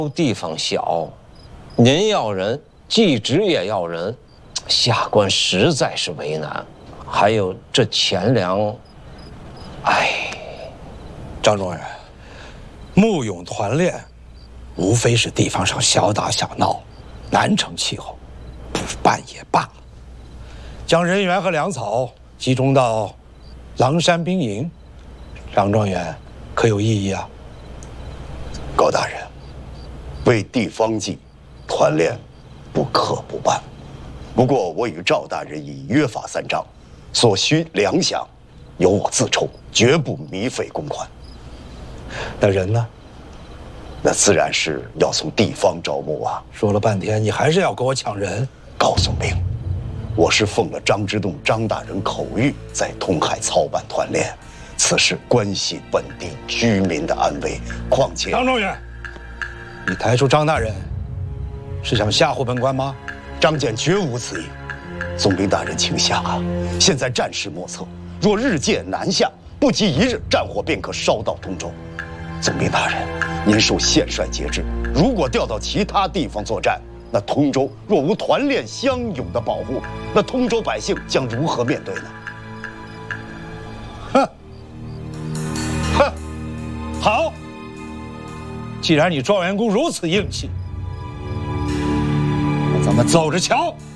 地方小，您要人，季直也要人，下官实在是为难。还有这钱粮， 张状元，募勇团练，无非是地方上小打小闹，难成气候，不办也罢了。将人员和粮草集中到狼山兵营，张状元可有异议啊？ 高大人，为地方计，团练不可不办。不过我与赵大人已约法三章，所需粮饷由我自筹，绝不糜费公款。 那人呢？ 那自然是要从地方招募啊。 说了半天，你还是要跟我抢人。 高总兵，我是奉了张之洞张大人口谕，在通海操办团练，此事关系本地居民的安危。况且张状元，你抬出张大人，是想吓唬本官吗？ 张简绝无此意。总兵大人，请下啊！现在战事莫测，若日渐南下，不及一日，战火便可烧到通州。总兵大人，您受县帅节制，如果调到其他地方作战，那通州若无团练乡勇的保护，那通州百姓将如何面对呢？ 哼，哼，好。既然你状元公如此硬气，那咱们走着瞧。